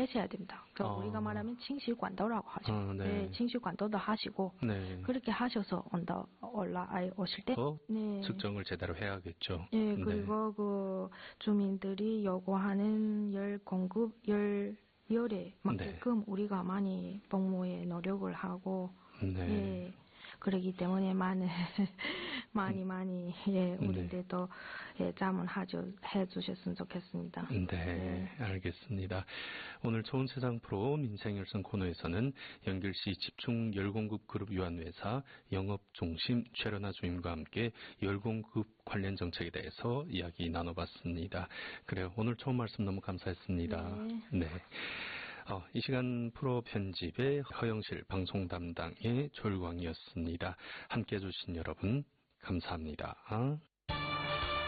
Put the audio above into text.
떼셔야 됩니다. 그러니까 우리가 말하면 칭시관도라고 하죠. 네. 네, 칭시관도도 하시고 네. 그렇게 하셔서 오실 때 네. 측정을 제대로 해야겠죠. 네, 그리고 그 주민들이 요구하는 열 공급 열에 맞게끔 네. 우리가 많이 복무에 노력을 하고 네. 예, 그러기 때문에 많이 예, 우리들도 예, 자문하죠 해주셨으면 좋겠습니다. 네, 네, 알겠습니다. 오늘 좋은 세상 프로 민생열선 코너에서는 연결시 집중 열공급 그룹 유한회사 영업중심 최련아 주임과 함께 열공급 관련 정책에 대해서 이야기 나눠봤습니다. 그래요. 오늘 좋은 말씀 너무 감사했습니다. 네. 네. 이 시간 프로 편집의 허영실 방송 담당의 조일광이었습니다. 함께 해주신 여러분 감사합니다.